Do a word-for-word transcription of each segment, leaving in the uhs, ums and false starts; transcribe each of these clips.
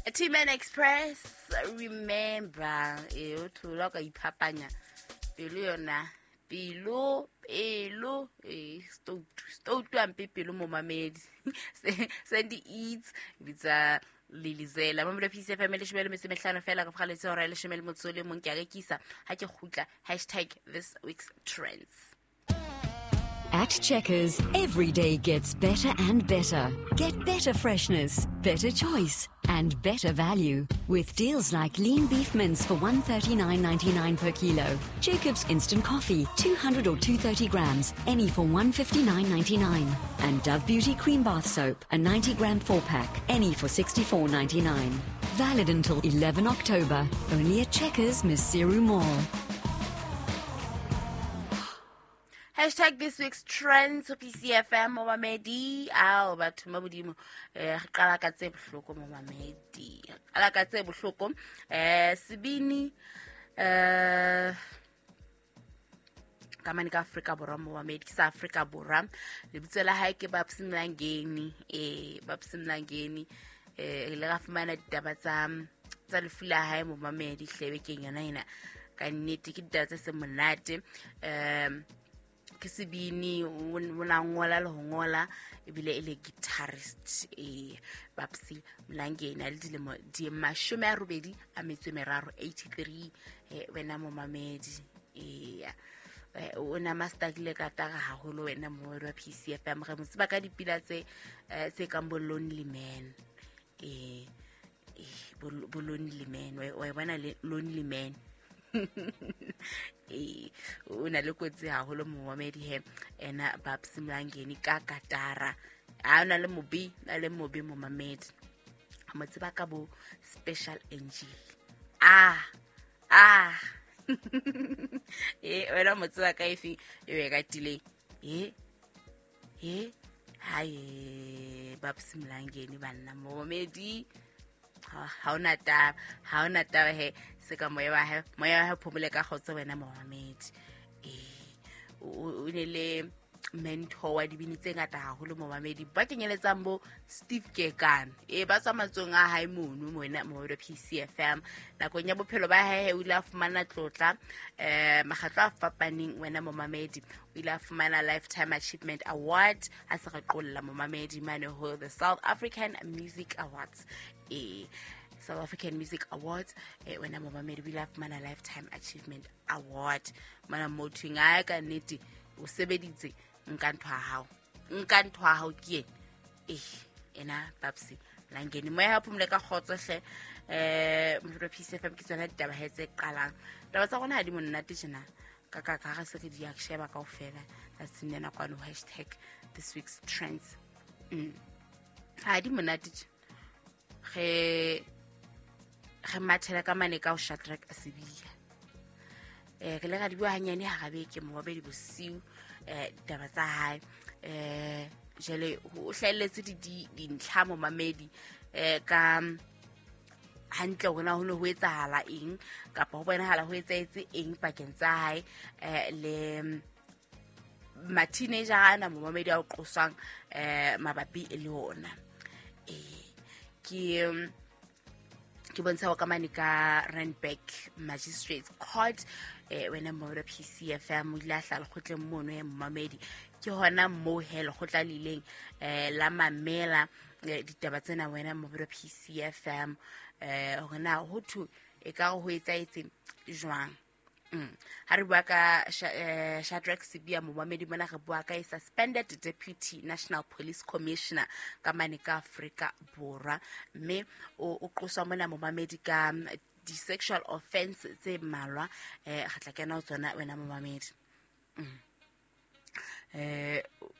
T-Man Express, remember, e o thola ka iphapanya pelo yona pelo pelo e stout stout ampe pelo mo mamedi Sandy Eats bitsa Lilizela mamela P C F M le shebele metse mehlano fela ka phaletse hora le shemele motsole mo ke a rekisa ha ke khutla hashtag this week's trends. At Checkers, every day gets better and better. Get better freshness, better choice, and better value. With deals like lean beef mince for one thirty-nine ninety-nine per kilo. Jacob's instant coffee, two hundred or two hundred thirty grams, any for one fifty-nine ninety-nine. And Dove Beauty cream bath soap, a ninety gram four pack, any for sixty-four ninety-nine. Valid until eleven October. Only at Checkers, Misiru Mall. Hashtag this week's trends P C F M Momamedi ao batho ma bodimo eh qala ka tse bohloko Momamedi qala ka tse bohloko eh Sibini eh ka mane ka Africa Borwa Momamedi ke sa Africa Borwa le bitsela ha ke Babsimlangeni eh Babsimlangeni eh le ga fumana ditaba tsa tsa lefula ha Momamedi hlebe ke yona ina ka nnete ke ditaba tse monate eh ke Sibini una ngola le ngola ebile ele guitarist e Babsi Mlangeni a le dilemo di mashome a robedi a metso meraro eighty-three e wena Momamedi e ona mastakile ka taga haholo wena mo wa P C F M re motse ba ka dipila tse tse ka bo Lonely Man e bo Lonely Man wa bona le Lonely Man e una le kotsi haholo Momamedi he ena Babsi Mlangeni ka katara a una le mobi na le mobi Momamedi motse ba ka bo Special Angel ah ah e wena motse ba ka ifi e ka tile e e hae Babsi Mlangeni bana Momamedi ha ona taba ha ona taba he se ka moya wa he moya wa phomole ka khotso wena Momamedi eh o ne le mentor wa dibini tse ngata haholo Momamedi ba kenyeletsang bo Steve Kekan e ba tswa matsong a hae mono mona mo P C F M la go nya bophelo ba hae o ile a fumana tlotla eh magatlo a fapaneng wena Momamedi o ile a fumana Lifetime Achievement Award a se re qolla Momamedi mane ho the South African Music Awards e South African Music Awards eh wena Momamedi o ile a fumana Lifetime Achievement Award mana motho nga ka nnete o sebeditse nka ntwa hao nka ntwa hao ke eh ena Babsi Mlangeni mo ya phumle ka khotso hle eh mo P C F M ke tsona ditaba hetse qalang taba tsa gona ha di monnate jena ka ka ka ga se ke di aksheba ka ofela tsa tsinena kwa no hashtag this week's trends mm ha di monate ge ge mathela ka mane ka o Shadrack Asibia eh ke le ga di bua hanyane ha gabe ke mo ba di bosiu eh taba tsa hae eh jele o hlelletse di dintlha Momamedi eh ka hantle gona ho no ho etsahala eng kapa ho bona hala ho etsaetse eng pakeng tsa hae eh le ma teenager ana Momamedi a o qosang eh mabapi le ona eh ke ke bontsha ka mane ka Randburg Magistrates Court eh wena mo P C F M o ile a hlala khotleng mono ya Momamedi ke hona mo hela khotla lileng eh la mamela ditaba tsena wena mo P C F M eh hona ho thu e ka ho etsaetse jwang mm ha re bua ka Shadrack Sibia Momamedi mona re bua ka suspended deputy national police commissioner ka mane ka Africa Borwa mme o qoswa mona Momamedi ka di sexual offense tse malwa eh ga tla kena o tsona wena Momamedi mm eh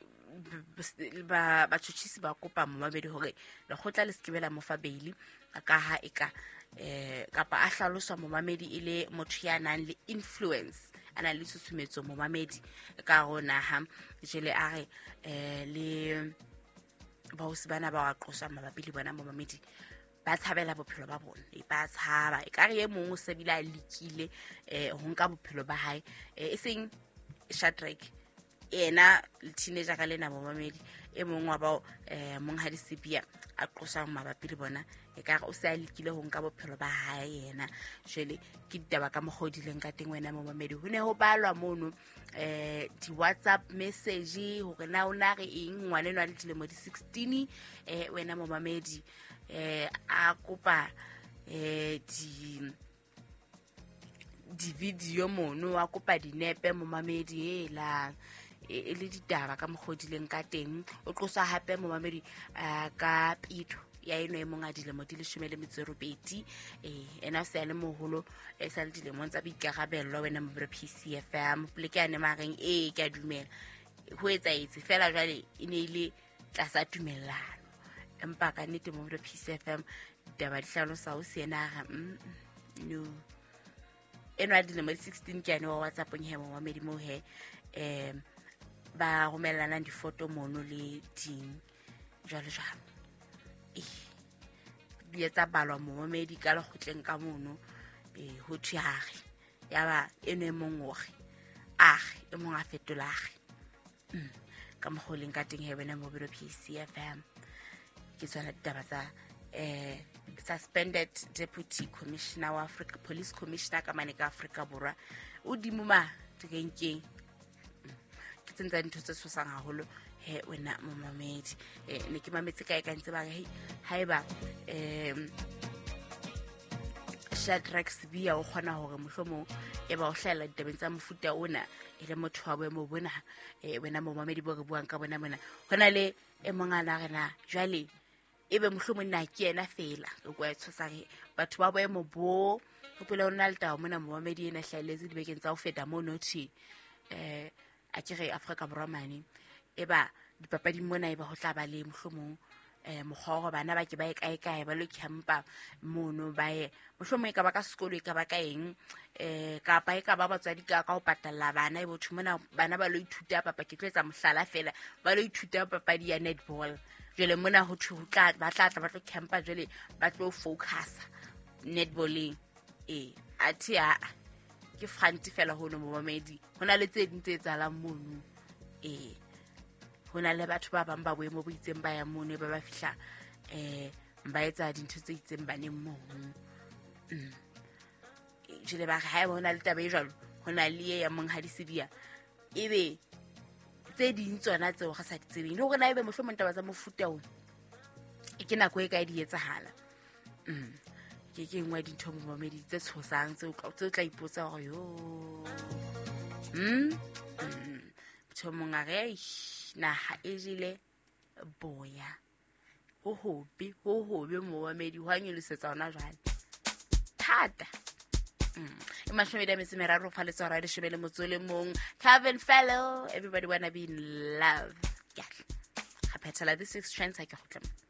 ba ba tshutshisi ba kopa Momamedi hore le khotla le skibela mo fa baili ka ha eka eh kapa a hlaloswa Momamedi ile motho ya nang le influence ana le susumetso Momamedi ka rona ha jele a re eh le ba o sibana ba wa qosa mabapi le bona Momamedi ba tshabela bophelo ba bona e ba tshaba e ka re e mongwe se bila likile eh ho nka bophelo ba hae e seng Shadrack ena le teenager ka lena momamedi e mongwe wa bao eh mong ha disipia a qosang mabapi le bona e ka o se a lekile ho nka bophelo ba hae yena jele ke ditaba ka mogodileng ka teng wena momamedi ho ne ho balwa mono eh di WhatsApp message hore na ona re eng ngwane no a le dilemo di sixteen eh wena momamedi eh a kopa eh di di video mono a kopa dinepe momamedi ela e le ditaba ka mogodileng ka teng o qosa hape momamedi ka pito ya eno e monga dilemo di leshome le metso e robedi eh ena se le moholo e sa le dilemo tsa boikarabello wena mo P C F M plekane mareng e ka dumela ho etsa itse fela jwale e ne ile tlasa tumellano empa ka nnete mo P C F M ditaba di hlalosa o se ena ga no eno a dilemo di sixteen ke ane wa WhatsApp nye mo mamedi mo he eh ba romelana di photo mono le ting jalo jalo e di etsa balwa mo mamedi ka le gotleng ka mono e ho thiage ya ba eno e mongore a e mong a fetolage ka mogoleng ka teng he bena mo P C F M ke tsona ditaba tsa eh suspended deputy commissioner wa Africa police commissioner ka mane ka Africa borwa o dimuma tsekenkeng ke tsentsa ntho tse tshosang haholo he wena momamedi eh ne ke mametse kae ka ntse ba he haeba em Shadrack Sibia o khona hore mohlomong e ba o hlala ditabeng tsa mofuta ona e le motho wa boemo bona eh wena momamedi bo re buang ka bona mona hona le e mongana rena jwale ebe mohlomong na ke ena fela o kwa tshosa batho ba boemo bo go pele ona le tawo mona momamedi ena hlaeletse dibekeng tsa ho feta mo nothi eh a kere Africa Bromani eba dipapadi mona eba ho tla ba le mohlomong eh mogoro bana ba ke ba e kae kae ba lo campa mono ba e mohlomong ka ba ka sekolo ka ba ka eng eh ka pa e ka ba batswadi ka ka ho patalla bana e botho mona bana ba lo ithuta papa ke tletsa mohlala fela ba lo ithuta papadi ya netball jele mona ho thutla ba tla tla ba tlo campa jele ba tlo focus netballing eh athi a ke franti fela ho no momamedi hona le tse dintse tsalang mono eh hona le batho ba bang ba boemo bo itseng ba ya mono ba ba fihla eh ba etsa dintho tse itseng ba ne mono mm jele ba ha bona le tabe jalo hona le ya mong ha disibia ebe tse ding tsona tseo ga sa ditsebeng le gore na ebe mohlomong taba tsa mofuta o e ke nako e ka di etsahala mm ke ke ngwa dintho mo mamedi tse tshosang tse o tla ipotsa gore yo mm thomong a re na ha ejile boya ho hobe ho hobe mo mamedi ho anyolosetsa ona jwale thata mm e mashome da metse meraro fa le tsara le shebele motsole mong Calvin Fellow everybody wanna be in love yeah ha phethela this six trends ha ke go tla